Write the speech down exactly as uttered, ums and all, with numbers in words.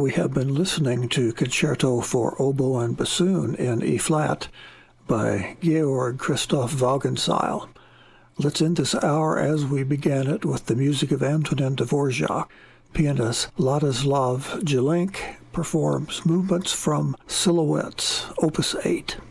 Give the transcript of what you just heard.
We have been listening to Concerto for Oboe and Bassoon in E-flat by Georg Christoph Wagenseil. Let's end this hour as we began it with the music of Antonin Dvorak. Pianist Ladislav Jelenk performs movements from Silhouettes, Opus eight.